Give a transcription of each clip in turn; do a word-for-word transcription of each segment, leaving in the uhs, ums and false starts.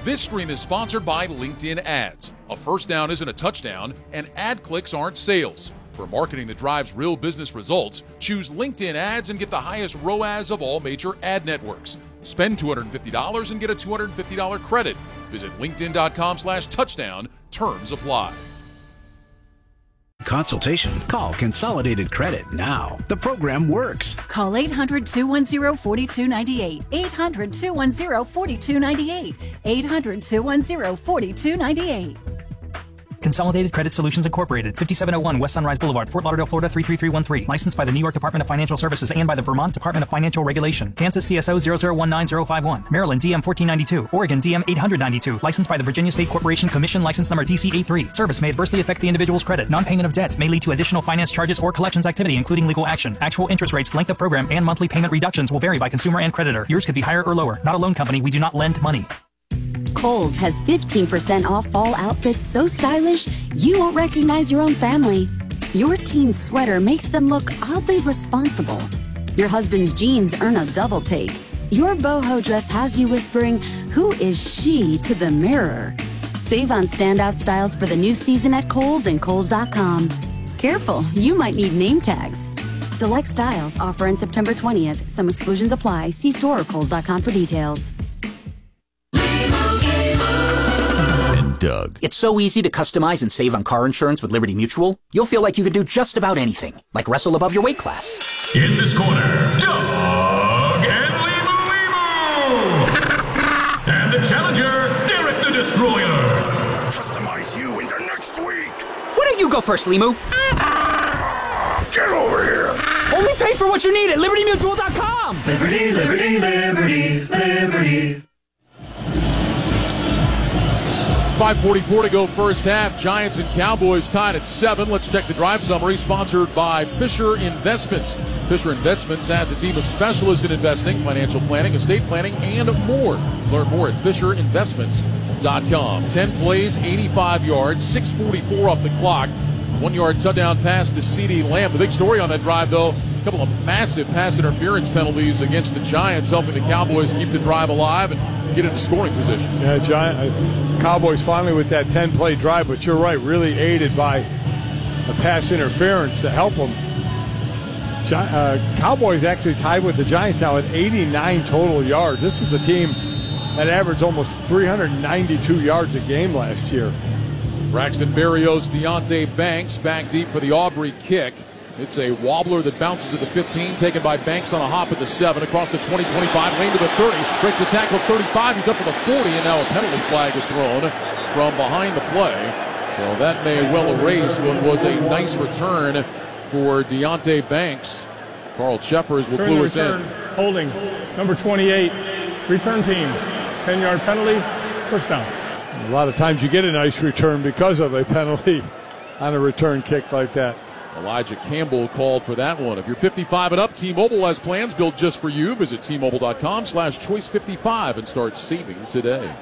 This stream is sponsored by LinkedIn Ads. A first down isn't a touchdown, and ad clicks aren't sales. For marketing that drives real business results, choose LinkedIn Ads and get the highest R O A S of all major ad networks. Spend two hundred fifty dollars and get a two hundred fifty dollars credit. Visit linkedin.com slash touchdown. Terms apply. Consultation. Call Consolidated Credit now. The program works. Call eight hundred, two one zero, four two nine eight. eight hundred, two one zero, four two nine eight. eight hundred, two one zero, four two nine eight. Consolidated Credit Solutions Incorporated, fifty-seven oh one West Sunrise Boulevard, Fort Lauderdale, Florida three three three one three. Licensed by the New York Department of Financial Services and by the Vermont Department of Financial Regulation. Kansas C S O zero zero one nine zero five one. Maryland D M fourteen ninety-two. Oregon D M eight ninety-two. Licensed by the Virginia State Corporation Commission. License number D C A three. Service may adversely affect the individual's credit. Non-payment of debt may lead to additional finance charges or collections activity, including legal action. Actual interest rates, length of program, and monthly payment reductions will vary by consumer and creditor. Yours could be higher or lower. Not a loan company. We do not lend money. Kohl's has fifteen percent off fall outfits so stylish you won't recognize your own family. Your teen's sweater makes them look oddly responsible. Your husband's jeans earn a double take. Your boho dress has you whispering, "Who is she?" to the mirror. Save on standout styles for the new season at Kohl's and Kohl's dot com. Careful, you might need name tags. Select styles offer on September twentieth. Some exclusions apply. See store or Kohl's dot com for details. Doug. It's so easy to customize and save on car insurance with Liberty Mutual. You'll feel like you can do just about anything, like wrestle above your weight class. In this corner, Doug and Limu Limu! And the challenger, Derek the Destroyer. Customize you into next week. Why don't you go first, Limu? Get over here. Only pay for what you need at Liberty Mutual dot com. Liberty, Liberty, Liberty, Liberty. five forty-four to go first half. Giants and Cowboys tied at seven. Let's check the drive summary, sponsored by Fisher Investments. Fisher Investments has a team of specialists in investing, financial planning, estate planning, and more. Learn more at fisher investments dot com. ten plays, eighty-five yards, six forty-four off the clock. One-yard touchdown pass to CeeDee Lamb. The big story on that drive, though, a couple of massive pass interference penalties against the Giants, helping the Cowboys keep the drive alive and get into scoring position. Yeah, Giant, uh, Cowboys finally with that ten-play drive, but you're right, really aided by a pass interference to help them. Gi- uh, Cowboys actually tied with the Giants now at eighty-nine total yards. This is a team that averaged almost three hundred ninety-two yards a game last year. Braxton Berrios, Deonte Banks back deep for the Aubrey kick. It's a wobbler that bounces at the fifteen, taken by Banks on a hop at the seven, across the twenty, twenty-five, lane to the thirty, breaks the tackle thirty-five, he's up to the forty, and now a penalty flag is thrown from behind the play. So that may well erase what was a nice return for Deonte Banks. Carl Cheffers will clue us in. Holding, number twenty-eight, return team, ten-yard penalty, first down. A lot of times you get a nice return because of a penalty on a return kick like that. Elijah Campbell called for that one. If you're fifty-five and up, T-Mobile has plans built just for you. Visit T-Mobile dot com slash choice fifty-five and start saving today.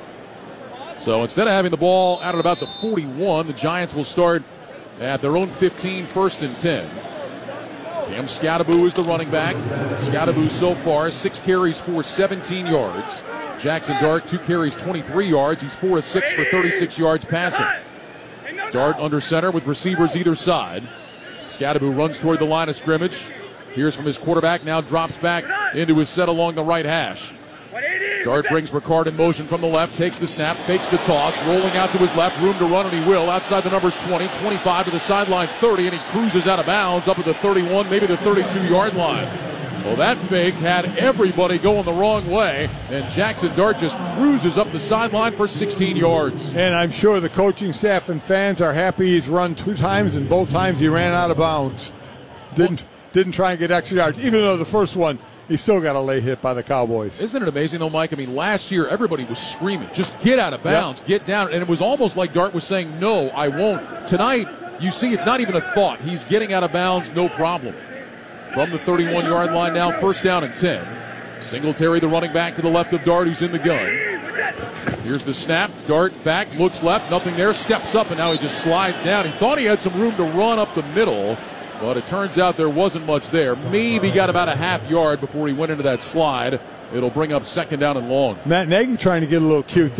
So instead of having the ball out at about the forty-one, the Giants will start at their own fifteen, first and ten. Cam Skattebo is the running back. Skattebo so far, six carries for seventeen yards. Jackson Dart, two carries, twenty-three yards. He's four to six for thirty-six yards passing. Dart under center with receivers either side. Skattebo runs toward the line of scrimmage. Hears from his quarterback, now drops back into his set along the right hash. Dart brings Ricard in motion from the left, takes the snap, fakes the toss, rolling out to his left, room to run, and he will. Outside the numbers twenty, twenty-five to the sideline thirty, and he cruises out of bounds up at the thirty-one, maybe the thirty-two-yard line. Well, that fake had everybody going the wrong way, and Jackson Dart just cruises up the sideline for sixteen yards. And I'm sure the coaching staff and fans are happy he's run two times, and both times he ran out of bounds. Didn't didn't try and get extra yards, even though the first one he still got a late hit by the Cowboys. Isn't it amazing, though, Mike? I mean, last year everybody was screaming, just get out of bounds, yep. Get down. And it was almost like Dart was saying, no, I won't. Tonight, you see it's not even a thought. He's getting out of bounds, no problem. From the thirty-one-yard line now, first down and ten. Singletary, the running back to the left of Dart, who's in the gun. Here's the snap. Dart back, looks left, nothing there, steps up, and now he just slides down. He thought he had some room to run up the middle, but it turns out there wasn't much there. Maybe got about a half yard before he went into that slide. It'll bring up second down and long. Matt Nagy trying to get a little cute